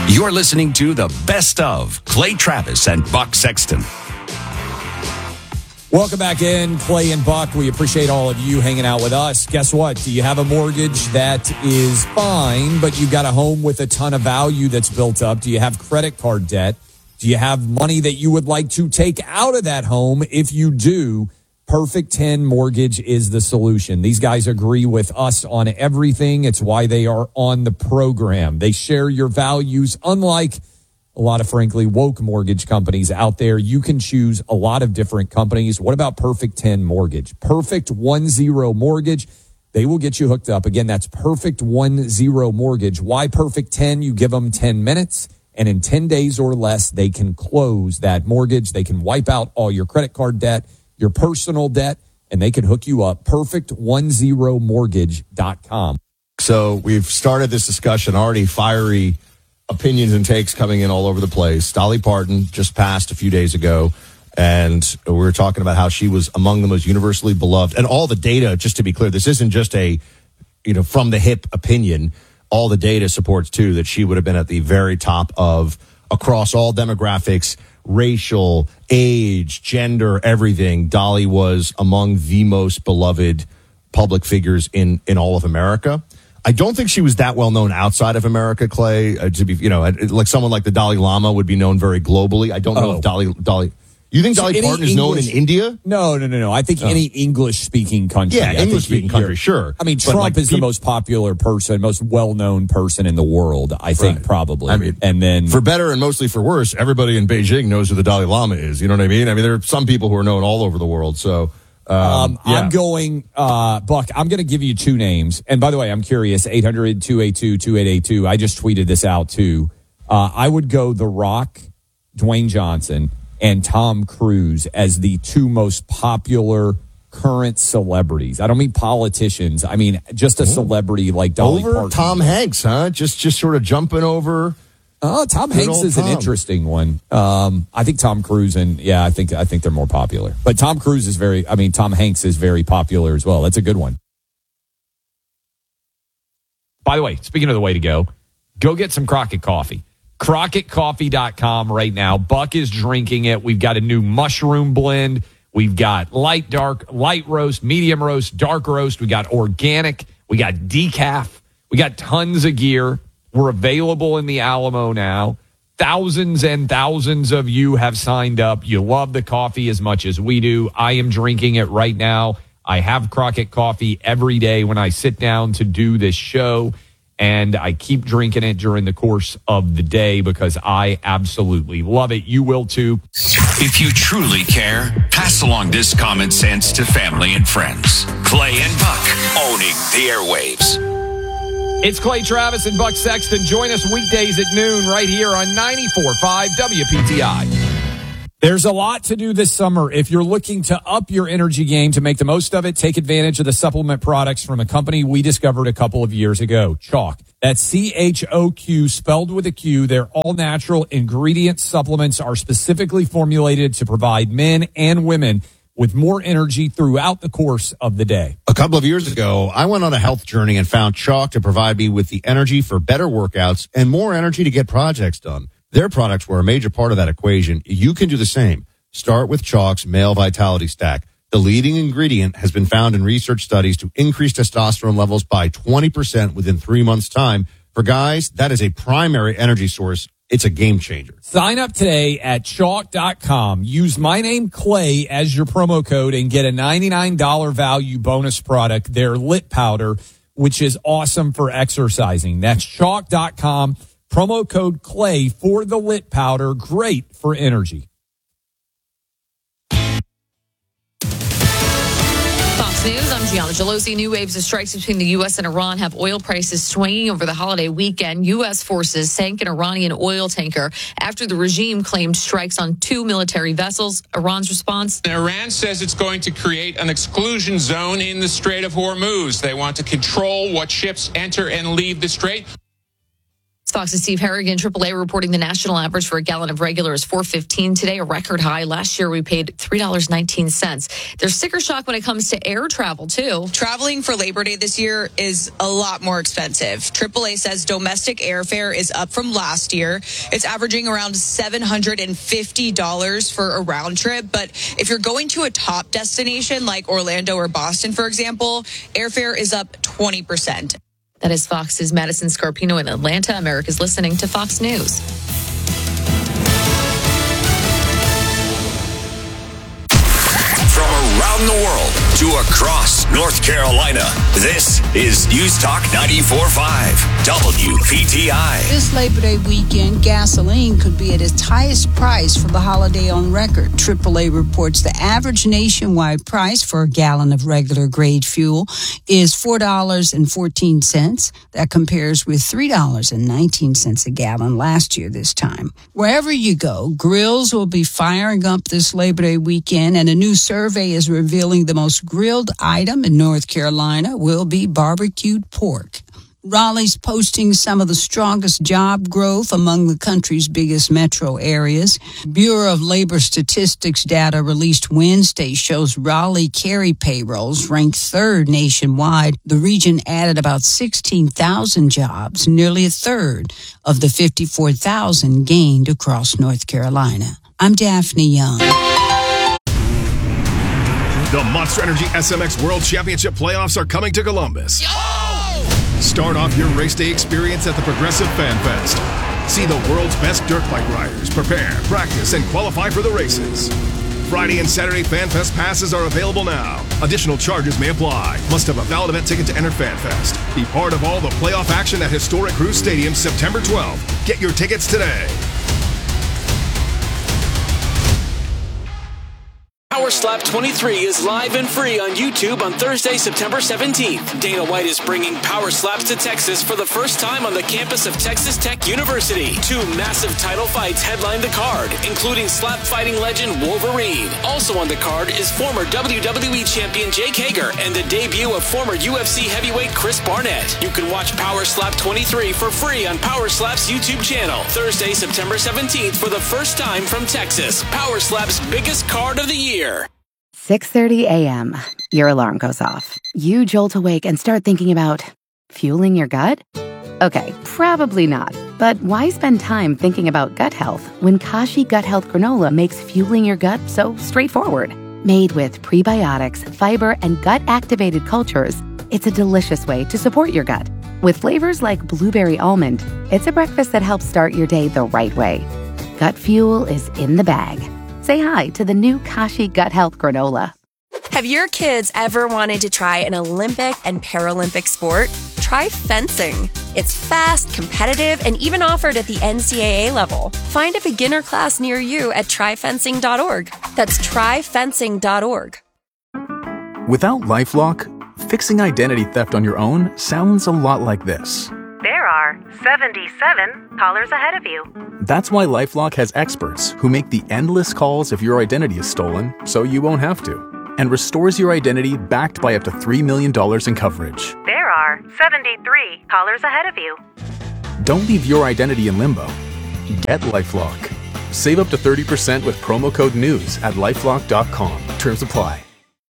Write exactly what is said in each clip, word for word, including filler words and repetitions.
You're listening to the best of Clay Travis and Buck Sexton. Welcome back in, Clay and Buck. We appreciate all of you hanging out with us. Guess what? Do you have a mortgage that is fine, but you've got a home with a ton of value that's built up? Do you have credit card debt? Do you have money that you would like to take out of that home? If you do, Perfect ten Mortgage is the solution. These guys agree with us on everything. It's why they are on the program. They share your values. Unlike a lot of, frankly, woke mortgage companies out there, you can choose a lot of different companies. What about Perfect ten Mortgage? Perfect ten Mortgage. They will get you hooked up. Again, that's Perfect ten Mortgage. Why Perfect ten? You give them ten minutes, and in ten days or less, they can close that mortgage. They can wipe out all your credit card debt, your personal debt, and they can hook you up. perfect ten mortgage dot com. So we've started this discussion, already fiery opinions and takes coming in all over the place. Dolly Parton just passed a few days ago, and we were talking about how she was among the most universally beloved. And all the data, just to be clear, this isn't just a, you know, from the hip opinion. All the data supports, too, that she would have been at the very top of, across all demographics, racial, age, gender, everything. Dolly was among the most beloved public figures in, in all of America. I don't think she was that well known outside of America, Clay. Uh, to be, you know, like someone like the Dalai Lama would be known very globally. I don't know oh. if Dolly, Dolly, you think Dolly so Parton is English, known in India? No, no, no, no. I think oh. any English speaking country. Yeah, English speaking country, sure. I mean, Trump like, is people, the most popular person, most well known person in the world, I think, right. probably. I mean, and then for better and mostly for worse, everybody in Beijing knows who the Dalai Lama is. You know what I mean? I mean, there are some people who are known all over the world. So, um, um, yeah. I'm going, uh, Buck, I'm going to give you two names. And by the way, I'm curious, eight hundred, two eight two, two eight eight two. I just tweeted this out too. Uh, I would go The Rock, Dwayne Johnson, and Tom Cruise as the two most popular current celebrities. I don't mean politicians. I mean just a celebrity like Dolly over Parton. Tom Hanks, huh? Just just sort of jumping over. Oh, Tom Hanks is Tom. an interesting one. Um, I think Tom Cruise and yeah, I think I think they're more popular. But Tom Cruise is very. I mean, Tom Hanks is very popular as well. That's a good one. By the way, speaking of the way to go, go get some Crockett coffee. Crockett Coffee dot com right now. Buck is drinking it. We've got a new mushroom blend. We've got light, dark, light roast, medium roast, dark roast. We got organic. We got decaf. We got tons of gear. We're available in the Alamo now. Thousands and thousands of you have signed up. You love the coffee as much as we do. I am drinking it right now. I have Crockett coffee every day when I sit down to do this show. And I keep drinking it during the course of the day because I absolutely love it. You will too. If you truly care, pass along this common sense to family and friends. Clay and Buck, owning the airwaves. It's Clay Travis and Buck Sexton. Join us weekdays at noon right here on ninety-four point five W P T I. There's a lot to do this summer. If you're looking to up your energy game to make the most of it, take advantage of the supplement products from a company we discovered a couple of years ago, Chalk. That's C H O Q, spelled with a Q. Their all-natural ingredient supplements are specifically formulated to provide men and women with more energy throughout the course of the day. A couple of years ago, I went on a health journey and found Chalk to provide me with the energy for better workouts and more energy to get projects done. Their products were a major part of that equation. You can do the same. Start with Chalk's Male Vitality Stack. The leading ingredient has been found in research studies to increase testosterone levels by twenty percent within three months' time. For guys, that is a primary energy source. It's a game changer. Sign up today at chalk dot com. Use my name, Clay, as your promo code and get a ninety-nine dollars value bonus product, their Lit Powder, which is awesome for exercising. That's chalk dot com. Promo code Clay for the Lit Powder. Great for energy. Fox News, I'm Gianna Gelosi. New waves of strikes between the U S and Iran have oil prices swinging over the holiday weekend. U S forces sank an Iranian oil tanker after the regime claimed strikes on two military vessels. Iran's response? Iran says it's going to create an exclusion zone in the Strait of Hormuz. They want to control what ships enter and leave the strait. Fox's Steve Harrigan, triple A, reporting the national average for a gallon of regular is four fifteen today, a record high. Last year, we paid three dollars and nineteen cents. There's sticker shock when it comes to air travel, too. Traveling for Labor Day this year is a lot more expensive. triple A says domestic airfare is up from last year. It's averaging around seven hundred fifty dollars for a round trip. But if you're going to a top destination like Orlando or Boston, for example, airfare is up twenty percent. That is Fox's Madison Scarpino in Atlanta. America's listening to Fox News. From around the world to across North Carolina, this is News Talk ninety-four point five W P T I. This Labor Day weekend, gasoline could be at its highest price for the holiday on record. triple A reports the average nationwide price for a gallon of regular grade fuel is four dollars and fourteen cents. That compares with three dollars and nineteen cents a gallon last year this time. Wherever you go, grills will be firing up this Labor Day weekend, and a new survey is revealing the most grilled item in North Carolina will be barbecued pork. Raleigh's posting some of the strongest job growth among the country's biggest metro areas. Bureau of Labor Statistics data released Wednesday shows Raleigh carry payrolls ranked third nationwide. The region added about sixteen thousand jobs, nearly a third of the fifty-four thousand gained across North Carolina. I'm Daphne Young. The Monster Energy S M X World Championship playoffs are coming to Columbus. Yo! Start off your race day experience at the Progressive Fan Fest. See the world's best dirt bike riders prepare, practice, and qualify for the races. Friday and Saturday Fan Fest passes are available now. Additional charges may apply. Must have a valid event ticket to enter Fan Fest. Be part of all the playoff action at historic Cruise Stadium September twelfth. Get your tickets today. Power Slap twenty-three is live and free on YouTube on Thursday, September seventeenth. Dana White is bringing Power Slaps to Texas for the first time on the campus of Texas Tech University. Two massive title fights headline the card, including slap fighting legend Wolverine. Also on the card is former W W E champion Jake Hager and the debut of former U F C heavyweight Chris Barnett. You can watch Power Slap twenty-three for free on Power Slap's YouTube channel. Thursday, September seventeenth for the first time from Texas. Power Slap's biggest card of the year. six thirty a.m. Your alarm goes off. You jolt awake and start thinking about fueling your gut? Okay, probably not. But why spend time thinking about gut health when Kashi Gut Health Granola makes fueling your gut so straightforward? Made with prebiotics, fiber, and gut-activated cultures, it's a delicious way to support your gut. With flavors like blueberry almond, it's a breakfast that helps start your day the right way. Gut fuel is in the bag. Say hi to the new Kashi Gut Health Granola. Have your kids ever wanted to try an Olympic and Paralympic sport? Try fencing. It's fast, competitive, and even offered at the N C double A level. Find a beginner class near you at try fencing dot org. That's try fencing dot org. Without LifeLock, fixing identity theft on your own sounds a lot like this. There are seventy-seven callers ahead of you. That's why LifeLock has experts who make the endless calls if your identity is stolen, so you won't have to, and restores your identity backed by up to three million dollars in coverage. There are seventy-three callers ahead of you. Don't leave your identity in limbo. Get LifeLock. Save up to thirty percent with promo code NEWS at lifelock dot com. Terms apply.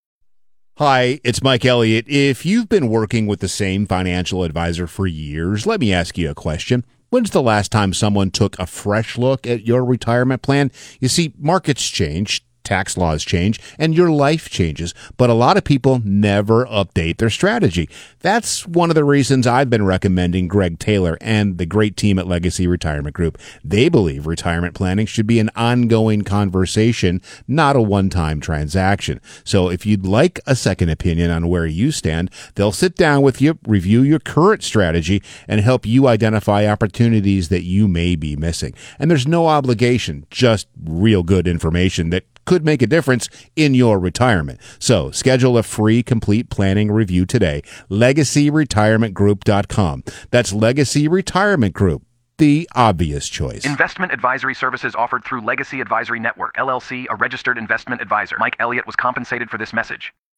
Hi, it's Mike Elliott. If you've been working with the same financial advisor for years, let me ask you a question. When's the last time someone took a fresh look at your retirement plan? You see, markets change, tax laws change, and your life changes, but a lot of people never update their strategy. That's one of the reasons I've been recommending Greg Taylor and the great team at Legacy Retirement Group. They believe retirement planning should be an ongoing conversation, not a one-time transaction. So if you'd like a second opinion on where you stand, they'll sit down with you, review your current strategy, and help you identify opportunities that you may be missing. And there's no obligation, just real good information that could make a difference in your retirement. So schedule a free complete planning review today. legacy retirement group dot com. That's Legacy Retirement Group, the obvious choice. Investment advisory services offered through Legacy Advisory Network, L L C, a registered investment advisor. Mike Elliott was compensated for this message.